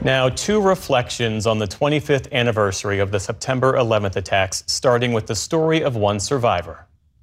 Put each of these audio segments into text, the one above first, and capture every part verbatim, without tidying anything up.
Now, two reflections on the twenty-fifth anniversary of the September eleventh attacks, starting with the story of one survivor.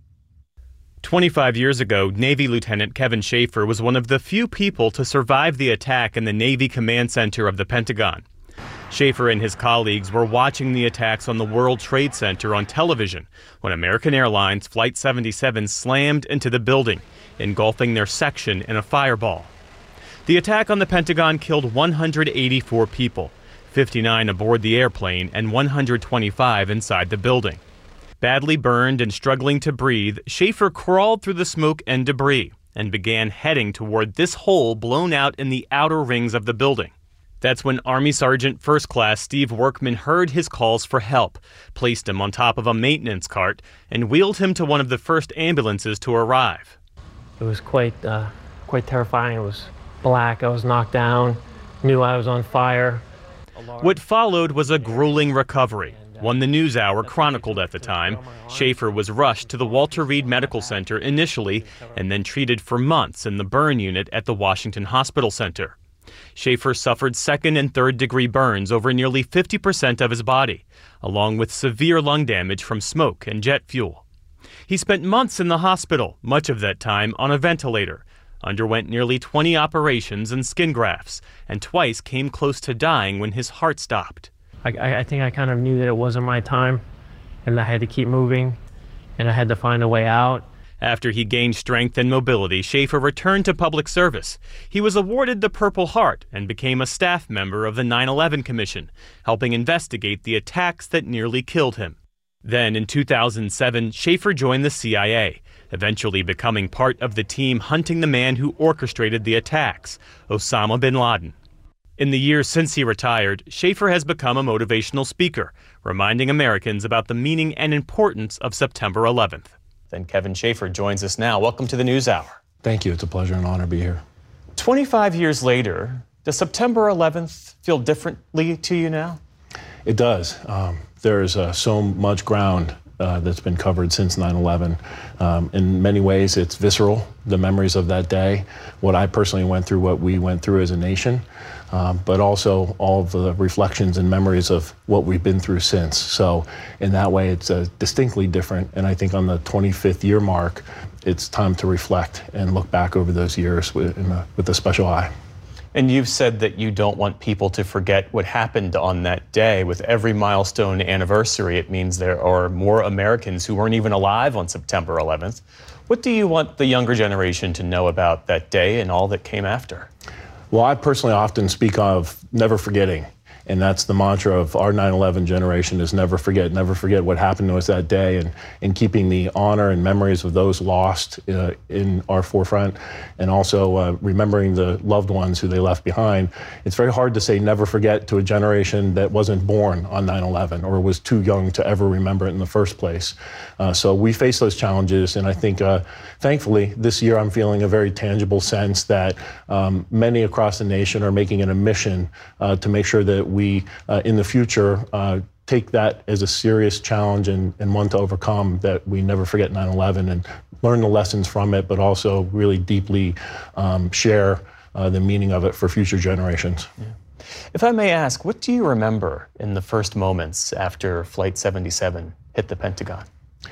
twenty-five years ago, Navy Lieutenant Kevin Schaefer was one of the few people to survive the attack in the Navy Command Center of the Pentagon. Schaefer and his colleagues were watching the attacks on the World Trade Center on television when American Airlines Flight seventy-seven slammed into the building, engulfing their section in a fireball. The attack on the Pentagon killed one hundred eighty-four people, fifty-nine aboard the airplane and one hundred twenty-five inside the building. Badly burned and struggling to breathe, Schaefer crawled through the smoke and debris and began heading toward this hole blown out in the outer rings of the building. That's when Army Sergeant First Class Steve Workman heard his calls for help, placed him on top of a maintenance cart, and wheeled him to one of the first ambulances to arrive. It was quite, uh, quite terrifying. It was black, I was knocked down, knew I was on fire. What followed was a grueling recovery, one the NewsHour chronicled at the time. Schaefer was rushed to the Walter Reed Medical Center initially and then treated for months in the burn unit at the Washington Hospital Center. Schaefer suffered second and third degree burns over nearly fifty percent of his body, along with severe lung damage from smoke and jet fuel. He spent months in the hospital, much of that time on a ventilator, underwent nearly twenty operations and skin grafts, and twice came close to dying when his heart stopped. I, I think I kind of knew that it wasn't my time, and I had to keep moving, and I had to find a way out. After he gained strength and mobility, Schaefer returned to public service. He was awarded the Purple Heart and became a staff member of the nine eleven Commission, helping investigate the attacks that nearly killed him. Then, in two thousand seven, Schaefer joined the C I A, eventually becoming part of the team hunting the man who orchestrated the attacks, Osama bin Laden. In the years since he retired, Schaefer has become a motivational speaker, reminding Americans about the meaning and importance of September eleventh. Then Kevin Schaefer joins us now. Welcome to the NewsHour. Thank you. It's a pleasure and honor to be here. twenty-five years later, does September eleventh feel differently to you now? It does. Um, there is uh, so much ground uh, that's been covered since nine eleven. Um, in many ways, it's visceral, the memories of that day, what I personally went through, what we went through as a nation, um, but also all of the reflections and memories of what we've been through since. So in that way, it's uh, distinctly different. And I think on the twenty-fifth year mark, it's time to reflect and look back over those years with, in a, with a special eye. And you've said that you don't want people to forget what happened on that day. With every milestone anniversary, it means there are more Americans who weren't even alive on September eleventh. What do you want the younger generation to know about that day and all that came after? Well, I personally often speak of never forgetting. And that's the mantra of our nine eleven generation, is never forget, never forget what happened to us that day, and, and keeping the honor and memories of those lost uh, in our forefront, and also uh, remembering the loved ones who they left behind. It's very hard to say never forget to a generation that wasn't born on nine eleven or was too young to ever remember it in the first place. Uh, so we face those challenges, and I think, uh, thankfully, this year I'm feeling a very tangible sense that um, many across the nation are making it a mission uh, to make sure that we, uh, in the future, uh, take that as a serious challenge and, and one to overcome, that we never forget nine eleven and learn the lessons from it, but also really deeply um, share uh, the meaning of it for future generations. Yeah. If I may ask, what do you remember in the first moments after Flight seventy-seven hit the Pentagon?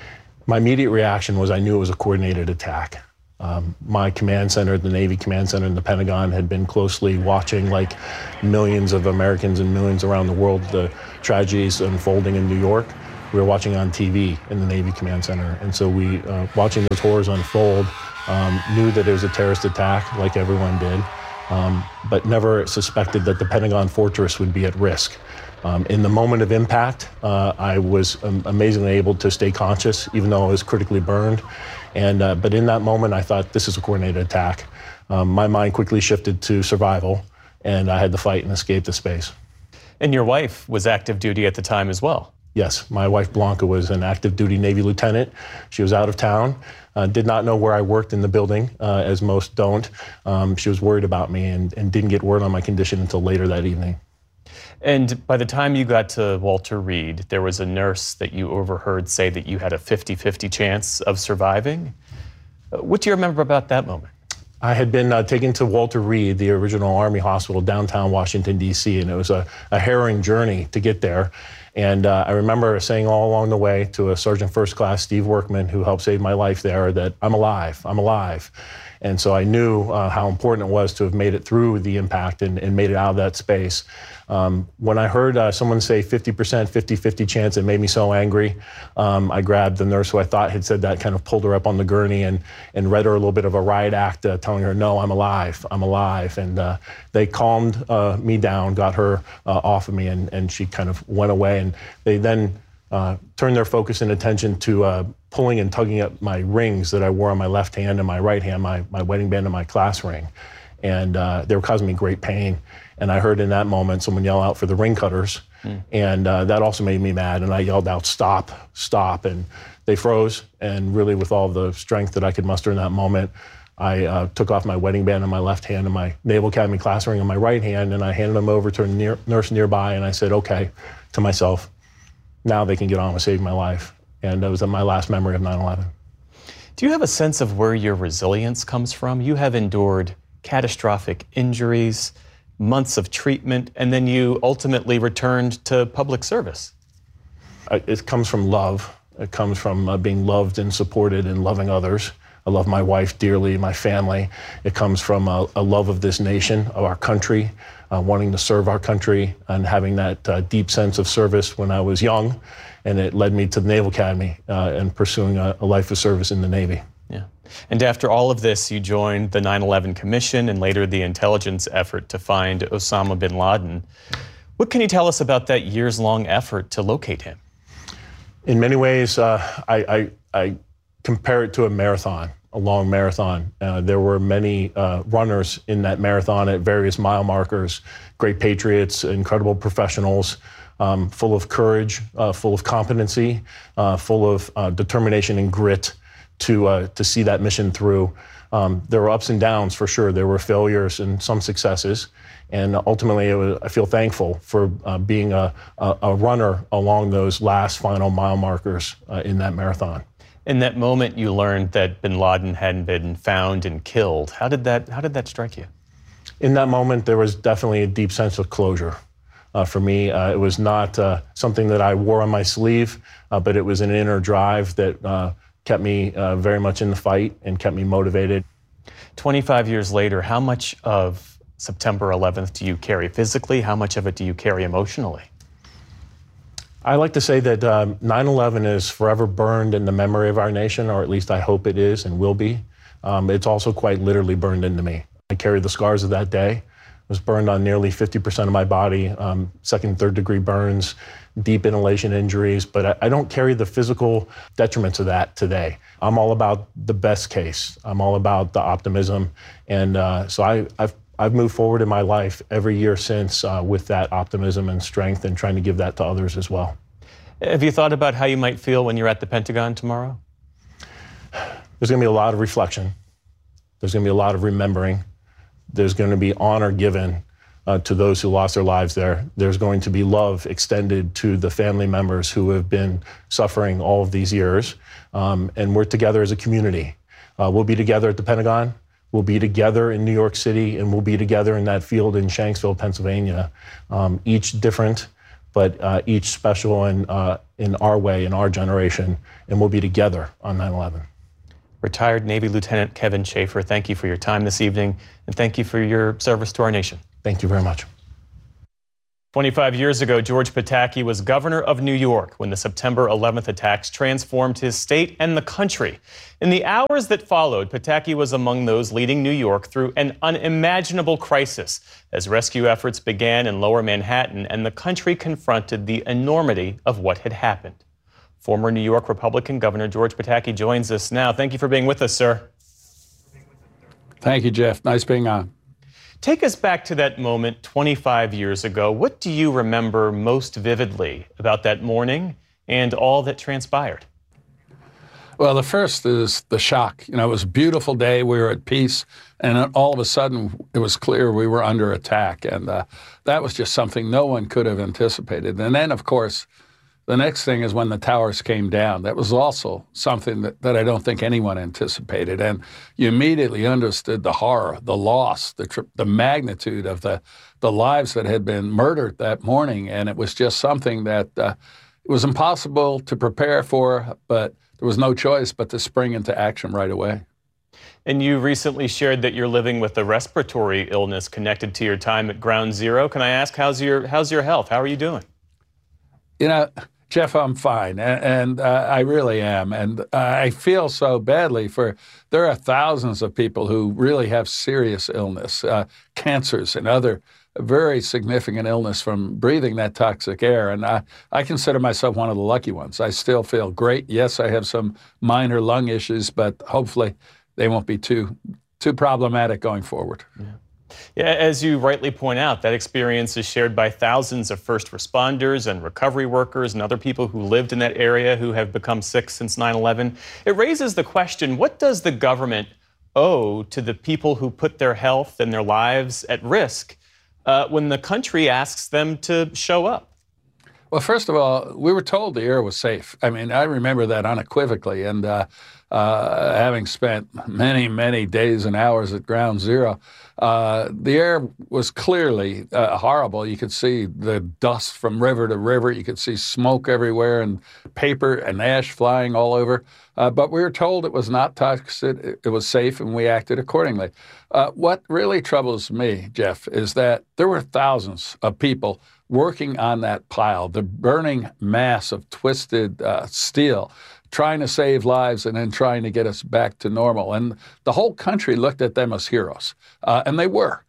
My immediate reaction was I knew it was a coordinated attack. Um, my command center, the Navy Command Center in the Pentagon, had been closely watching, like millions of Americans and millions around the world, the tragedies unfolding in New York. We were watching on T V in the Navy Command Center. And so we, uh, watching those horrors unfold, um, knew that it was a terrorist attack, like everyone did, um, but never suspected that the Pentagon Fortress would be at risk. Um, in the moment of impact, uh, I was um, amazingly able to stay conscious, even though I was critically burned. And, uh, but in that moment, I thought, this is a coordinated attack. Um, my mind quickly shifted to survival, and I had to fight and escape the space. And your wife was active duty at the time as well. Yes, my wife Blanca was an active duty Navy lieutenant. She was out of town, uh, did not know where I worked in the building, uh, as most don't. Um, she was worried about me and, and didn't get word on my condition until later that evening. And by the time you got to Walter Reed, there was a nurse that you overheard say that you had a fifty fifty chance of surviving. What do you remember about that moment? I had been uh, taken to Walter Reed, the original Army hospital, downtown Washington, D C, and it was a, a harrowing journey to get there. And uh, I remember saying all along the way to a Sergeant First Class, Steve Workman, who helped save my life there, that I'm alive, I'm alive. And so I knew uh, how important it was to have made it through the impact and, and made it out of that space. Um, when I heard uh, someone say fifty percent, fifty fifty chance, it made me so angry. Um, I grabbed the nurse who I thought had said that, kind of pulled her up on the gurney and, and read her a little bit of a riot act, uh, telling her, no, I'm alive, I'm alive. And uh, they calmed uh, me down, got her uh, off of me, and, and she kind of went away. And they then uh, turned their focus and attention to uh, pulling and tugging at my rings that I wore on my left hand and my right hand, my, my wedding band and my class ring. And uh, they were causing me great pain. And I heard in that moment someone yell out for the ring cutters. Mm. And uh, that also made me mad. And I yelled out, stop, stop. And they froze. And really, with all the strength that I could muster in that moment, I uh, took off my wedding band on my left hand and my Naval Academy class ring on my right hand. And I handed them over to a near, nurse nearby. And I said, okay, to myself, now they can get on with saving my life. And that was my last memory of nine eleven. Do you have a sense of where your resilience comes from? You have endured catastrophic injuries, months of treatment, and then you ultimately returned to public service. It comes from love. It comes from uh, being loved and supported and loving others. I love my wife dearly, my family. It comes from a, a love of this nation, of our country, uh, wanting to serve our country and having that uh, deep sense of service when I was young. And it led me to the Naval Academy uh, and pursuing a, a life of service in the Navy. Yeah. And after all of this, you joined the nine eleven Commission and later the intelligence effort to find Osama bin Laden. What can you tell us about that years-long effort to locate him? In many ways, uh, I, I, I compare it to a marathon, a long marathon. Uh, there were many uh, runners in that marathon at various mile markers, great patriots, incredible professionals, um, full of courage, uh, full of competency, uh, full of uh, determination and grit to uh, to see that mission through. Um, there were ups and downs for sure. There were failures and some successes. And ultimately, it was, I feel thankful for uh, being a, a, a runner along those last final mile markers uh, in that marathon. In that moment, you learned that bin Laden hadn't been found and killed. How did that, how did that strike you? In that moment, there was definitely a deep sense of closure. Uh, for me, uh, it was not uh, something that I wore on my sleeve, uh, but it was an inner drive that uh, kept me uh, very much in the fight and kept me motivated. twenty-five years later, how much of September eleventh do you carry physically? How much of it do you carry emotionally? I like to say that um, nine eleven is forever burned in the memory of our nation, or at least I hope it is and will be. Um, it's also quite literally burned into me. I carry the scars of that day. I was burned on nearly fifty percent of my body, um, second, third degree burns, deep inhalation injuries, but I, I don't carry the physical detriments of that today. I'm all about the best case. I'm all about the optimism. And uh, so I, I've I've moved forward in my life every year since uh, with that optimism and strength and trying to give that to others as well. Have you thought about how you might feel when you're at the Pentagon tomorrow? There's going to be a lot of reflection. There's going to be a lot of remembering. There's going to be honor given uh, to those who lost their lives there. There's going to be love extended to the family members who have been suffering all of these years. Um, and we're together as a community. Uh, we'll be together at the Pentagon. We'll be together in New York City, and we'll be together in that field in Shanksville, Pennsylvania, um, each different, but uh, each special in, uh, in our way, in our generation, and we'll be together on nine eleven. Retired Navy Lieutenant Kevin Schaefer, thank you for your time this evening, and thank you for your service to our nation. Thank you very much. twenty-five years ago, George Pataki was governor of New York when the September eleventh attacks transformed his state and the country. In the hours that followed, Pataki was among those leading New York through an unimaginable crisis as rescue efforts began in lower Manhattan and the country confronted the enormity of what had happened. Former New York Republican Governor George Pataki joins us now. Thank you for being with us, sir. Thank you, Jeff. Nice being on. Take us back to that moment twenty-five years ago. What do you remember most vividly about that morning and all that transpired? Well, the first is the shock. You know, it was a beautiful day. We were at peace. And then all of a sudden, it was clear we were under attack. And uh, that was just something no one could have anticipated. And then, of course, The next thing is when the towers came down. That was also something that, that I don't think anyone anticipated. And you immediately understood the horror, the loss, the tr- the magnitude of the, the lives that had been murdered that morning. And it was just something that uh, it was impossible to prepare for, but there was no choice but to spring into action right away. And you recently shared that you're living with a respiratory illness connected to your time at Ground Zero. Can I ask, how's your, how's your health? How are you doing? You know, Jeff, I'm fine, and, and uh, I really am. And uh, I feel so badly for, there are thousands of people who really have serious illness, uh, cancers and other very significant illness from breathing that toxic air. And I, I consider myself one of the lucky ones. I still feel great. Yes, I have some minor lung issues, but hopefully they won't be too, too problematic going forward. Yeah. Yeah, as you rightly point out, that experience is shared by thousands of first responders and recovery workers and other people who lived in that area who have become sick since nine eleven. It raises the question, what does the government owe to the people who put their health and their lives at risk uh, when the country asks them to show up? Well, first of all, we were told the air was safe. I mean, I remember that unequivocally. And uh, uh, having spent many, many days and hours at Ground Zero, uh, the air was clearly uh, horrible. You could see the dust from river to river. You could see smoke everywhere and paper and ash flying all over. Uh, but we were told it was not toxic, it, it was safe, and we acted accordingly. Uh, what really troubles me, Jeff, is that there were thousands of people working on that pile, the burning mass of twisted uh, steel, trying to save lives and then trying to get us back to normal. And the whole country looked at them as heroes, uh, and they were.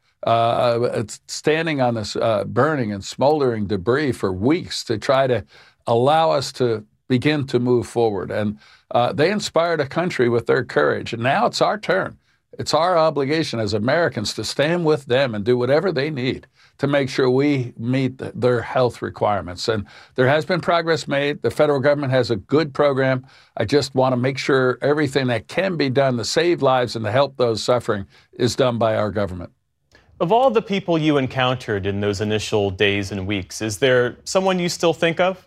Uh, standing on this uh, burning and smoldering debris for weeks to try to allow us to begin to move forward. And uh, they inspired a country with their courage. And now it's our turn. It's our obligation as Americans to stand with them and do whatever they need to make sure we meet the, their health requirements. And there has been progress made. The federal government has a good program. I just want to make sure everything that can be done to save lives and to help those suffering is done by our government. Of all the people you encountered in those initial days and weeks, is there someone you still think of?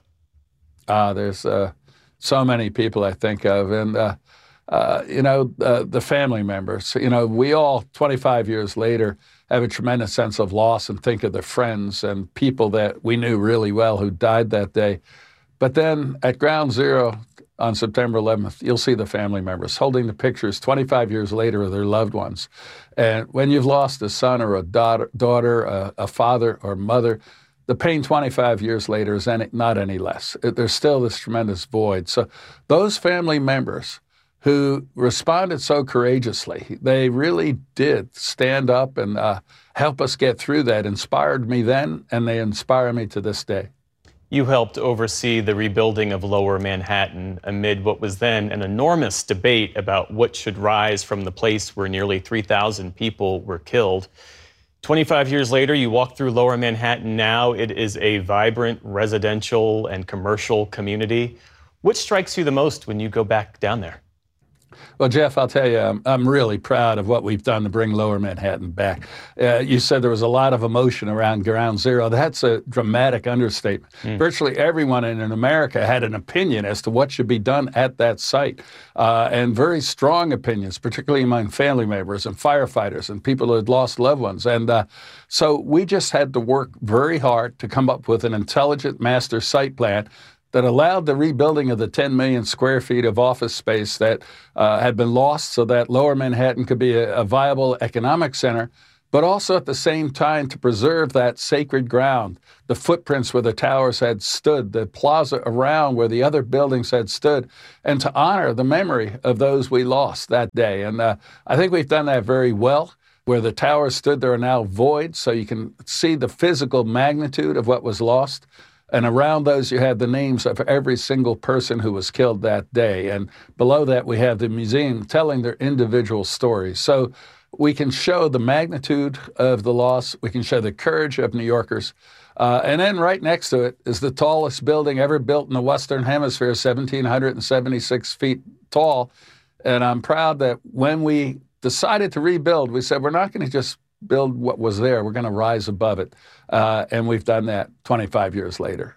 Uh, there's uh, so many people I think of. And uh, Uh, you know, uh, the family members. You know, we all, twenty-five years later, have a tremendous sense of loss and think of the friends and people that we knew really well who died that day. But then at Ground Zero on September eleventh, you'll see the family members holding the pictures twenty-five years later of their loved ones. And when you've lost a son or a daughter, daughter a, a father or mother, the pain twenty-five years later is any, not any less. There's still this tremendous void. So those family members who responded so courageously, they really did stand up and uh, help us get through that, inspired me then, and they inspire me to this day. You helped oversee the rebuilding of Lower Manhattan amid what was then an enormous debate about what should rise from the place where nearly three thousand people were killed. twenty-five years later, you walk through Lower Manhattan now. It is a vibrant residential and commercial community. What strikes you the most when you go back down there? Well, Jeff, I'll tell you, I'm, I'm really proud of what we've done to bring Lower Manhattan back. Uh, you said there was a lot of emotion around Ground Zero. That's a dramatic understatement. Mm. Virtually everyone in, in America had an opinion as to what should be done at that site, uh, and very strong opinions, particularly among family members and firefighters and people who had lost loved ones. And uh, so we just had to work very hard to come up with an intelligent master site plan that allowed the rebuilding of the ten million square feet of office space that uh, had been lost so that Lower Manhattan could be a, a viable economic center, but also at the same time to preserve that sacred ground, the footprints where the towers had stood, the plaza around where the other buildings had stood, and to honor the memory of those we lost that day. And uh, I think we've done that very well. Where the towers stood, there are now voids, so you can see the physical magnitude of what was lost. And around those, you have the names of every single person who was killed that day. And below that, we have the museum telling their individual stories. So we can show the magnitude of the loss. We can show the courage of New Yorkers. Uh, and then right next to it is the tallest building ever built in the Western Hemisphere, one thousand seven hundred seventy-six feet tall. And I'm proud that when we decided to rebuild, we said, we're not going to just build what was there. We're going to rise above it. Uh, and we've done that twenty-five years later.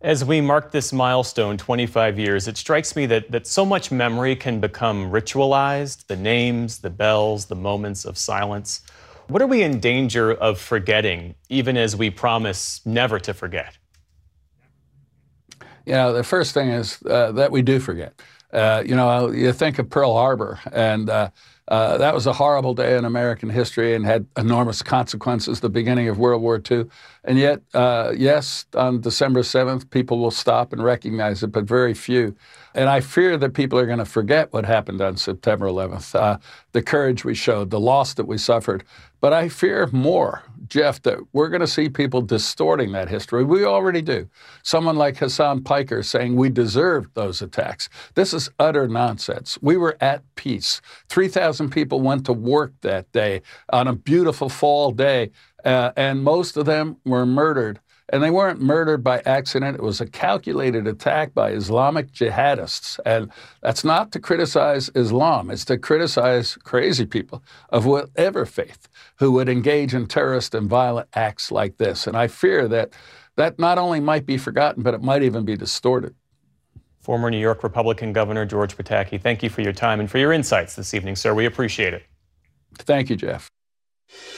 As we mark this milestone, twenty-five years, it strikes me that, that so much memory can become ritualized, the names, the bells, the moments of silence. What are we in danger of forgetting, even as we promise never to forget? You know, the first thing is uh, that we do forget. Uh, you know, you think of Pearl Harbor, and uh, uh, that was a horrible day in American history and had enormous consequences, the beginning of World War Two. And yet, uh, yes, on December seventh, people will stop and recognize it, but very few. And I fear that people are going to forget what happened on September eleventh, uh, the courage we showed, the loss that we suffered. But I fear more, Jeff, that we're going to see people distorting that history. We already do. Someone like Hassan Piker saying we deserved those attacks. This is utter nonsense. We were at peace. three thousand people went to work that day on a beautiful fall day, uh, and most of them were murdered. And they weren't murdered by accident. It was a calculated attack by Islamic jihadists. And that's not to criticize Islam. It's to criticize crazy people of whatever faith who would engage in terrorist and violent acts like this. And I fear that that not only might be forgotten, but it might even be distorted. Former New York Republican Governor George Pataki, thank you for your time and for your insights this evening, sir. We appreciate it. Thank you, Jeff.